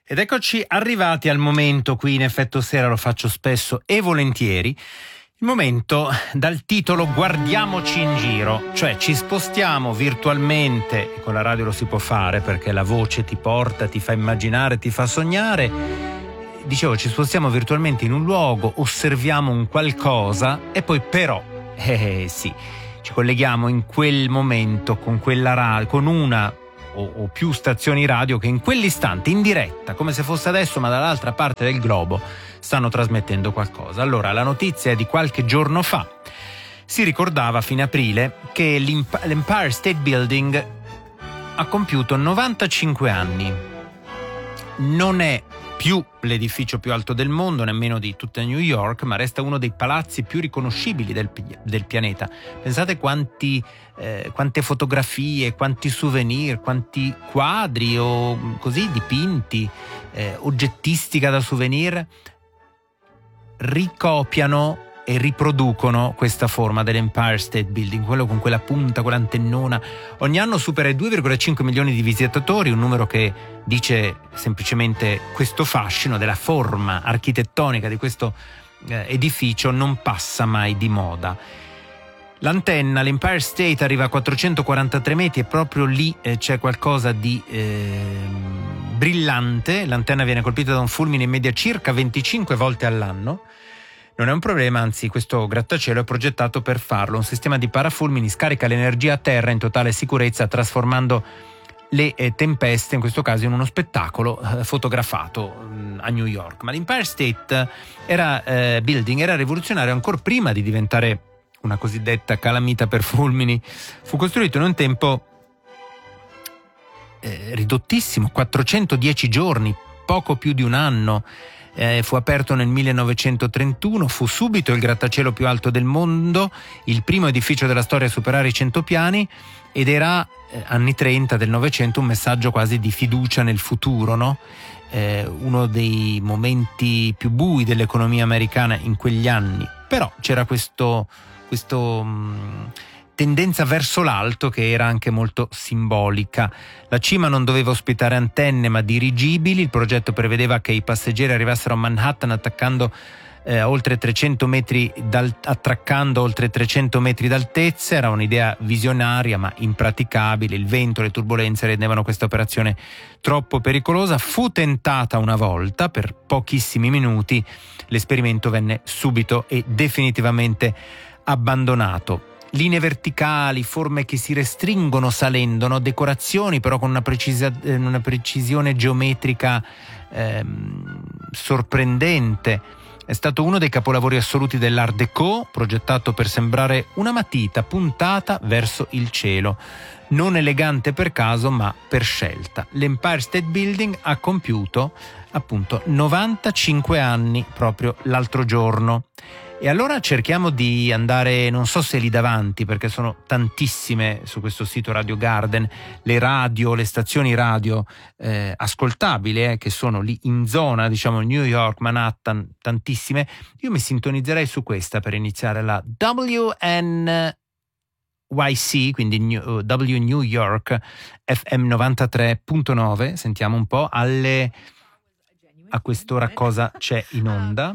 Ed eccoci arrivati al momento, qui in Effetto Sera lo faccio spesso e volentieri, il momento dal titolo Guardiamoci in giro, cioè ci spostiamo virtualmente, e con la radio lo si può fare perché la voce ti porta, ti fa immaginare, ti fa sognare. Dicevo, ci spostiamo virtualmente in un luogo, osserviamo un qualcosa e poi però, sì, ci colleghiamo in quel momento con quella radio, con una o più stazioni radio che in quell'istante, in diretta, come se fosse adesso ma dall'altra parte del globo, stanno trasmettendo qualcosa. Allora, la notizia è di qualche giorno fa. Si ricordava a fine aprile che l'Empire State Building ha compiuto 95 anni. Non è più l'edificio più alto del mondo, nemmeno di tutta New York, ma resta uno dei palazzi più riconoscibili del pianeta. Pensate quante fotografie, quanti souvenir, quanti quadri o così dipinti, oggettistica da souvenir ricopiano e riproducono questa forma dell'Empire State Building, quello con quella punta, quell'antennona. Ogni anno supera i 2,5 milioni di visitatori, un numero che dice semplicemente questo fascino della forma architettonica di questo edificio non passa mai di moda. L'antenna, l'Empire State, arriva a 443 metri e proprio lì c'è qualcosa di brillante. L'antenna viene colpita da un fulmine in media circa 25 volte all'anno. Non è un problema, anzi questo grattacielo è progettato per farlo. Un sistema di parafulmini scarica l'energia a terra in totale sicurezza, trasformando le tempeste, in questo caso, in uno spettacolo fotografato a New York. Ma l'Empire State Building era rivoluzionario ancora prima di diventare una cosiddetta calamita per fulmini. Fu costruito in un tempo ridottissimo, 410 giorni, poco più di un anno. Fu aperto nel 1931, fu subito il grattacielo più alto del mondo, il primo edificio della storia a superare i 100 piani, ed era, anni 30 del Novecento, un messaggio quasi di fiducia nel futuro, no? Uno dei momenti più bui dell'economia americana in quegli anni. Però c'era questo tendenza verso l'alto che era anche molto simbolica. La cima non doveva ospitare antenne ma dirigibili. Il progetto prevedeva che i passeggeri arrivassero a Manhattan attraccando oltre 300 metri d'altezza. Era un'idea visionaria ma impraticabile. Il vento, le turbolenze rendevano questa operazione troppo pericolosa. Fu tentata una volta per pochissimi minuti. L'esperimento venne subito e definitivamente abbandonato. Linee verticali, forme che si restringono salendo, no? Decorazioni però con una precisione geometrica sorprendente. È stato uno dei capolavori assoluti dell'Art Déco, progettato per sembrare una matita puntata verso il cielo. Non elegante per caso, ma per scelta. L'Empire State Building ha compiuto appunto 95 anni proprio l'altro giorno. E allora cerchiamo di andare, non so se lì davanti, perché sono tantissime su questo sito Radio Garden, le stazioni radio ascoltabili, che sono lì in zona, diciamo New York, Manhattan, tantissime. Io mi sintonizzerei su questa per iniziare, la WNYC, quindi W New York, FM 93.9. Sentiamo un po' a quest'ora cosa c'è in onda.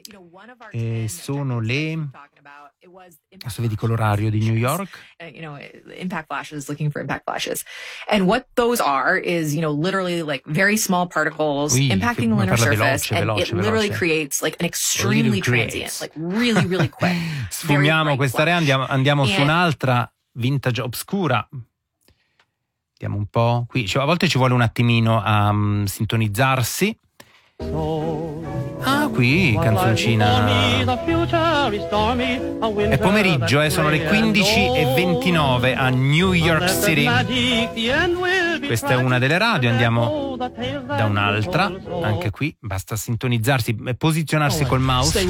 Sono adesso vedi con l'orario di New York. Impact flashes, looking for impact flashes. And what those are is, literally like very small particles impacting the lunar surface, and it literally creates like an extremely transient, like really, really quick. Sfumiamo quest'area, andiamo su un'altra vintage obscura. Vediamo un po' qui, a volte ci vuole un attimino a sintonizzarsi. Qui canzoncina. È pomeriggio, sono le 15:29 a New York City. Questa è una delle radio, andiamo da un'altra. Anche qui basta sintonizzarsi e posizionarsi col mouse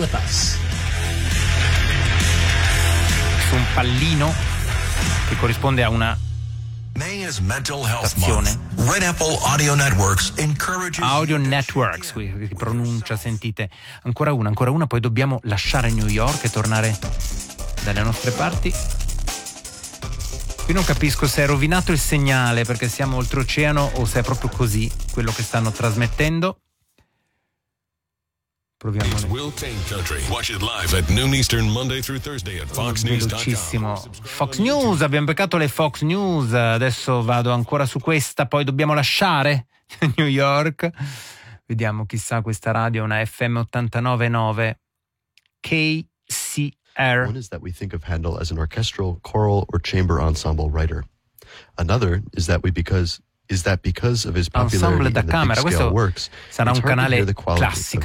su un pallino che corrisponde a una stazione. Red Apple Audio Networks encourages Audio Networks, qui pronuncia, sentite. Ancora una, poi dobbiamo lasciare New York e tornare dalle nostre parti. Io non capisco se è rovinato il segnale perché siamo oltreoceano o se è proprio così quello che stanno trasmettendo. Proviamo. Velocissimo. Fox News, abbiamo beccato le Fox News. Adesso vado ancora su questa, poi dobbiamo lasciare New York. Vediamo, chissà, questa radio è una FM 89.9 KCR. One is that we think of Handel as an orchestral, choral, or chamber ensemble writer. Another is that because of his popularity in the big scale works, sarà un canale classico.